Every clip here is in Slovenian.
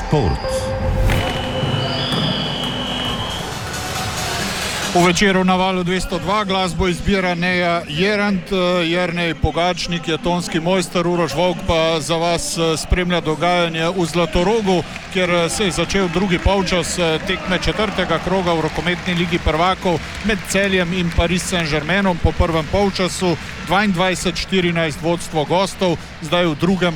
Šport. V večeru na Valu 202 glasbo izbira Neja Jerant, Jernej Pogačnik je tonski mojster, Uroš Volk pa za vas spremlja dogajanje v Zlatorogu, kjer se je začel drugi polčas tekme četrtega kroga v rokometni ligi prvakov med Celjem in Paris Saint-Germainom. Po prvem polčasu 22-14 vodstvo gostov, zdaj v drugem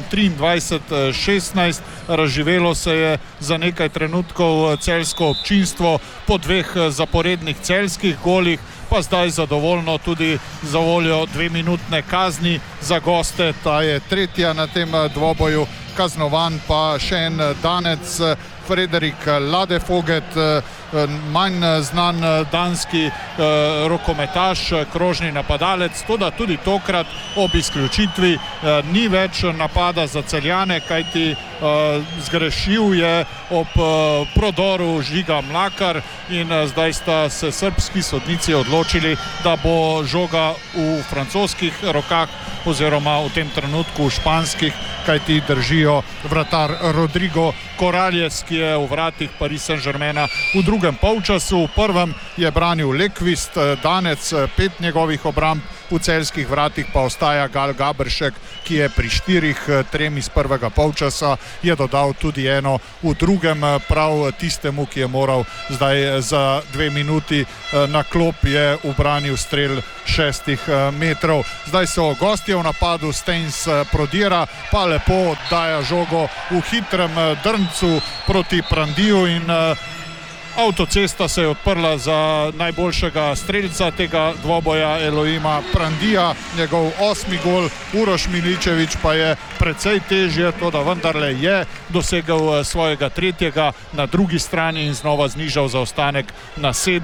23-16. Razživelo se je za nekaj trenutkov celjsko občinstvo po dveh zaporednih celjskih golih, pa zdaj zadovoljno tudi za voljo 2-minutne kazni za goste. Ta je tretja na tem dvoboju, kaznovan pa še en Danec, Frederik Ladefoget, manj znan danski rokometaš, krožni napadalec, toda tudi tokrat ob izključitvi ni več napada za Celjane, kajti zgrešil je ob prodoru Žiga Mlakar in zdaj sta se srbski sodnici odločili, da bo žoga v francoskih rokah oziroma v tem trenutku v španskih, kajti držijo vratar Rodrigo Corrales, ki je v vratih Paris Saint-Germaina v drugem polčasu. V prvem je branil Lekvist, Danec, 5 njegovih obramb, v celjskih vratih pa ostaja Gal Gabršek, ki je pri 4-3 iz prvega polčasa je dodal tudi eno v drugem, prav tistemu, ki je moral zdaj za 2 minuti na klop, je ubranil strel 6 metrov. Zdaj so gostje v napadu, Steins prodira, pa lepo daja žogo v hitrem drncu proti Prandiju in avtocesta se je odprla za najboljšega strelca tega dvoboja, Eloima Prandija, njegov 8. gol. Uroš Miličević pa je precej težje, toda vendarle je dosegel svojega tretjega na drugi strani in znova znižal zaostanek na 7,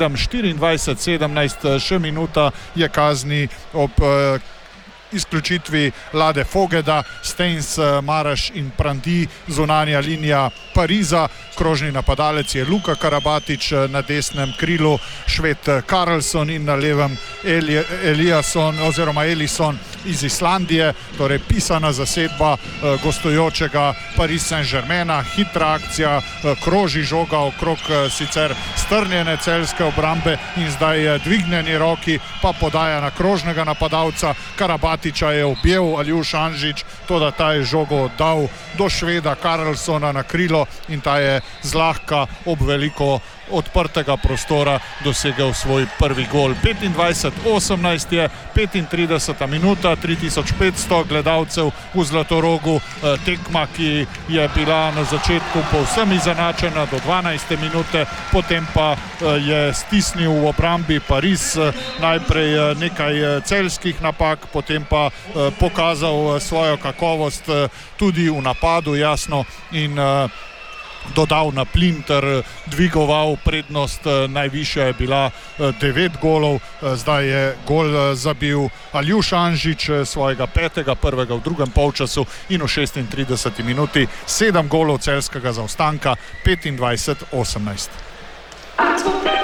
24-17, še minuta je kazni ob izključitvi Lade Fogeda, Steins, Maraš in Prandi, zunanja linija Pariza. Krožni napadalec je Luka Karabatić, na desnem krilu Šved Karlsson in na levem Elison iz Islandije, torej pisana zasedba gostujočega Paris Saint-Germaina. Hitra akcija, kroži žoga okrog sicer strnjene celjske obrambe in zdaj dvignjeni roki pa podaja na krožnega napadalca Karabatića je objel Aljuš Anžič, toda ta je žogo dal do Šveda Karlssona na krilo in ta je zlahka ob veliko odprtega prostora dosegel svoj prvi gol. 25-18 je 35. minuta, 3500 gledalcev v Zlatorogu, tekma, ki je bila na začetku povsem izenačena do 12. minute, potem pa je stisnil v obrambi Paris, najprej nekaj celjskih napak, potem pa pokazal svojo kakovost tudi v napadu, jasno, in dodal na plin ter dvigoval prednost, najvišja je bila 9 golov, zdaj je gol zabil Aljuš Anžič, svojega 5., prvega v drugem polčasu in v 36. minuti 7 golov celjskega zaostanka, 25-18.